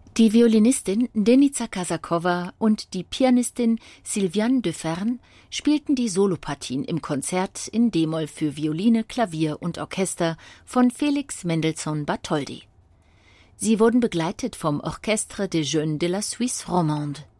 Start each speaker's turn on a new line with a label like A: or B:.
A: Die Violinistin Denica Kasakowa und die Pianistin Sylviane Deferne spielten die Solopartien im Konzert in d-Moll für Violine, Klavier und Orchester von Felix Mendelssohn Bartholdy. Sie wurden begleitet vom Orchestre des Jeunes de la Suisse Romande.